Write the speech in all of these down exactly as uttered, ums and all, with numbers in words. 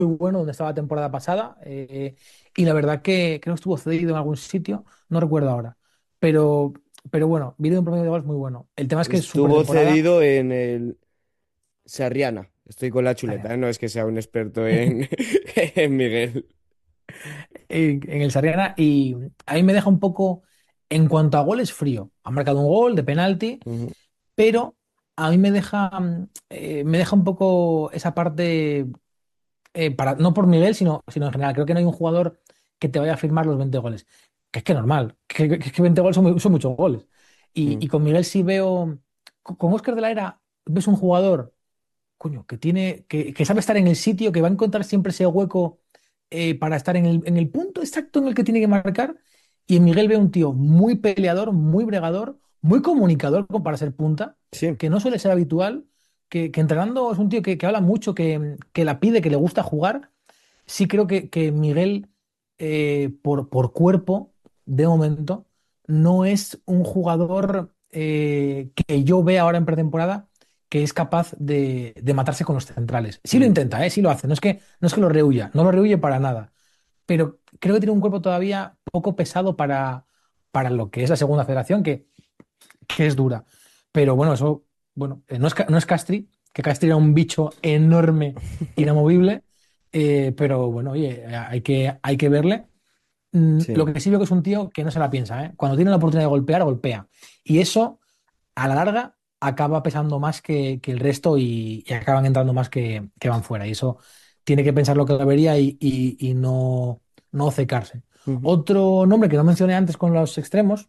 bueno donde estaba la temporada pasada. Eh, y la verdad que creo que estuvo cedido en algún sitio, no recuerdo ahora. Pero, pero bueno, viene de un promedio de goles muy bueno. El tema es que su Estuvo pretemporada cedido en el Sarriana. Estoy con la chuleta, estaría ¿eh? No es que sea un experto en, en Miguel. en, en el Sarriana y a mí me deja un poco, en cuanto a goles, frío. Ha marcado un gol de penalti, Ujú. pero a mí me deja, mm, eh, me deja un poco esa parte, eh, para, no por Miguel, sino, sino en general. Creo que no hay un jugador que te vaya a firmar los veinte goles. Que es que normal, que, que, que veinte goles son, muy- son muchos goles. Y, Mm. y con Miguel sí veo, con con Óscar de la Era, ves un jugador, coño, que tiene, que, que sabe estar en el sitio, que va a encontrar siempre ese hueco, eh, para estar en el, en el punto exacto en el que tiene que marcar. Y en Miguel veo un tío muy peleador, muy bregador, muy comunicador como para ser punta, Sí. que no suele ser habitual, que, que entrenando es un tío que, que habla mucho, que, que la pide, que le gusta jugar. Sí creo que, que Miguel, eh, por, por cuerpo, de momento, no es un jugador, eh, que yo vea ahora en pretemporada que es capaz de, de matarse con los centrales. Sí lo Mm. intenta, ¿eh? Sí lo hace. No es que, no es que lo rehuya, no lo rehuye para nada. Pero creo que tiene un cuerpo todavía poco pesado para, para lo que es la segunda federación, que, que es dura. Pero bueno, eso, bueno, eh, no es, Ca- no es Castri, que Castri era un bicho enorme, inamovible. Eh, pero bueno, oye, hay que, hay que verle. Mm, Lo Sí. que sí veo que es un tío que no se la piensa, ¿eh? Cuando tiene la oportunidad de golpear, golpea. Y eso, a la larga, acaba pesando más que, que el resto y, y acaban entrando más que, que van fuera. Y eso tiene que pensar lo que debería y, y- y no, no cecarse. Ujú. Otro nombre que no mencioné antes con los extremos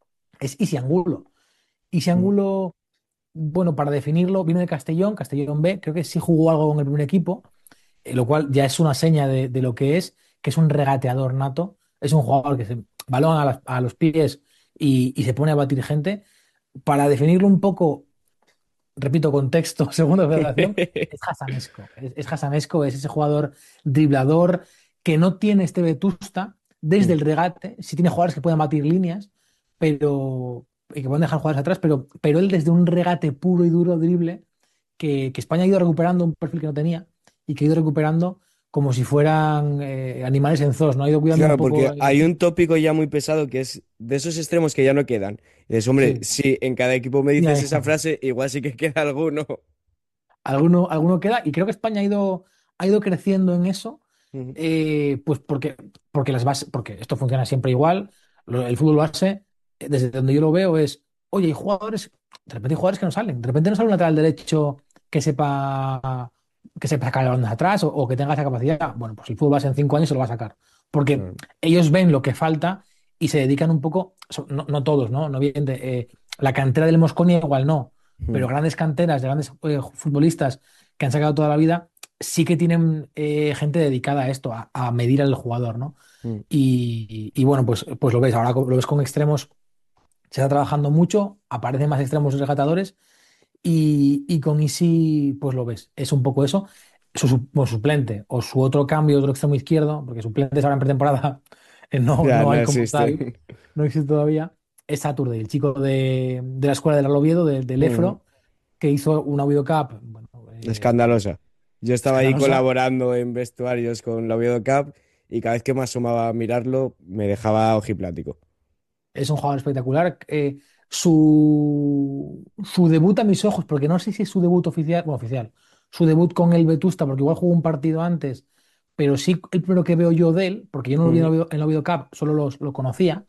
es Isi Angulo. Isi Mm. Angulo, bueno, para definirlo, vino de Castellón, Castellón B, creo que sí jugó algo con el primer equipo, eh, lo cual ya es una seña de, de lo que es, que es un regateador nato, es un jugador que se balón a, las- a los pies y, y se pone a batir gente. Para definirlo un poco, repito, contexto, segunda federación, es Hasanesco. Es, es Hasanesco, es ese jugador driblador que no tiene este vetusta desde Mm. el regate. Sí tiene jugadores que pueden batir líneas, pero y que pueden dejar jugadores atrás, pero, pero él desde un regate puro y duro drible, que, que España ha ido recuperando un perfil que no tenía y que ha ido recuperando como si fueran, eh, animales en zoos, ¿no? Ha ido cuidando un Claro, poco porque el hay equipo. un tópico ya muy pesado que es de esos extremos que ya no quedan. Y es, hombre, Sí, si en cada equipo me ya, dices esa ya. frase, igual sí que queda alguno. Alguno, alguno queda, y creo que España ha ido, ha ido creciendo en eso, Ujú. eh, pues porque, porque las bases, porque esto funciona siempre igual. Lo- el fútbol base, eh, desde donde yo lo veo, es, oye, hay jugadores, de repente hay jugadores que no salen, de repente no sale un lateral derecho que sepa, que sepa sacar las bandas atrás o, o que tenga esa capacidad. Bueno, pues el fútbol base en cinco años se lo va a sacar, porque Claro. ellos ven lo que falta y se dedican un poco, so- no, no todos, ¿no? No obviamente, eh, la cantera del Mosconia igual no, Mm. pero grandes canteras de grandes, eh, futbolistas que han sacado toda la vida, sí que tienen, eh, gente dedicada a esto, a, a medir al jugador, ¿no? Mm. Y, y bueno, pues, pues lo ves, ahora lo ves con extremos, se está trabajando mucho, aparecen más extremos rescatadores y, y con Easy, pues lo ves, es un poco eso. Su, su- bueno, suplente o su otro cambio, otro extremo izquierdo, porque suplentes ahora en pretemporada, eh, no, Ya no no hay como tal, existen. no existe todavía. Es Saturday, el chico de, de la escuela del Oviedo, de- del Ujú. Efro, que hizo una Oviedo Cup, bueno, eh, Escandalosa. Yo estaba ahí escandalosa. colaborando en vestuarios con la Oviedo Cup y cada vez que me asomaba a mirarlo me dejaba ojiplático. Es un jugador espectacular. Eh, su, su debut a mis ojos, porque no sé si es su debut oficial, bueno, oficial, su debut con el Vetusta, porque igual jugó un partido antes, pero sí el primero que veo yo de él, porque yo no lo vi en la Ujú. Oviedo, en la Oviedo Cup, solo los- lo conocía.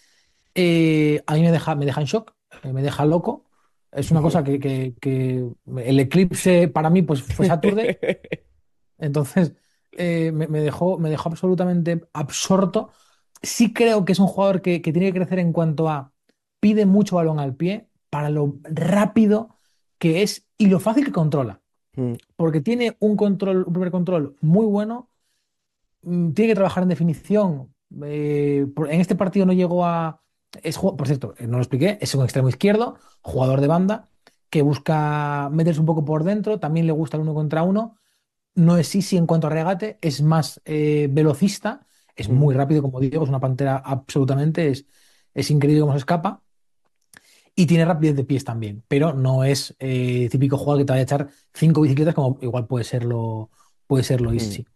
Eh, a mí me deja, me deja en shock, eh, me deja loco. Es una cosa que, que- que el eclipse para mí pues fue Saturday. Entonces, eh, me, me dejó, me dejó absolutamente absorto. Sí creo que es un jugador que, que tiene que crecer en cuanto a pide mucho balón al pie para lo rápido que es y lo fácil que controla. Mm. Porque tiene un control, un primer control muy bueno, mm, tiene que trabajar en definición. Eh, por- en este partido no llegó a. Es, ju- por cierto, eh, no lo expliqué, es un extremo izquierdo, jugador de banda, que busca meterse un poco por dentro, también le gusta el uno contra uno. No es Sisi en cuanto a regate, es más, eh, velocista, es Ujú. muy rápido, como digo, es una pantera absolutamente, es, es increíble cómo se escapa y tiene rapidez de pies también, pero no es, eh, típico jugador que te vaya a echar cinco bicicletas como igual puede serlo, puede serlo Mm. Isi.